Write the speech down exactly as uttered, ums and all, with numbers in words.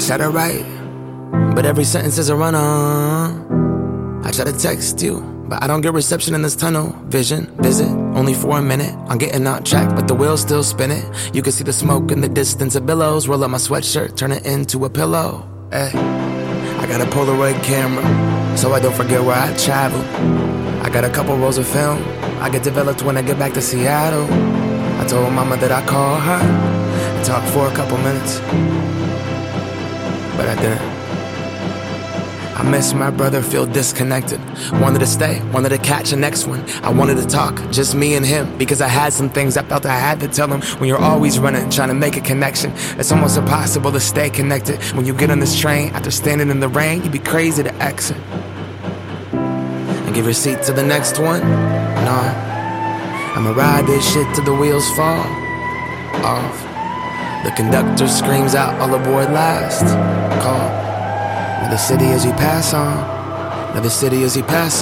said it right, but every sentence is a run-on. I try to text you, but I don't get reception in this tunnel vision. Visit, only for a minute. I'm getting out track, but the wheel's still spinning. You can see the smoke in the distance of billows. Roll up my sweatshirt, turn it into a pillow. Ay. I got a Polaroid camera, so I don't forget where I travel. I got a couple rolls of film I get developed when I get back to Seattle. I told mama that I call her and talk for a couple minutes, but I didn't. I miss my brother, feel disconnected. Wanted to stay, wanted to catch the next one. I wanted to talk, just me and him, because I had some things I felt I had to tell him. When you're always running, trying to make a connection, it's almost impossible to stay connected. When you get on this train, after standing in the rain, you'd be crazy to exit and give your seat to the next one. Nah, I'ma ride this shit till the wheels fall off. The conductor screams out, all aboard last call. Another city as you pass on, another city as you pass on.